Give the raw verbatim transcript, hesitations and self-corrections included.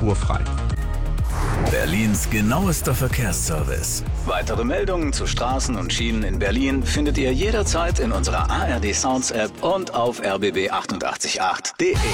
spurfrei. Berlins genauester Verkehrsservice. Weitere Meldungen zu Straßen und Schienen in Berlin findet ihr jederzeit in unserer A R D Sounds App und auf r b b acht acht acht punkt de.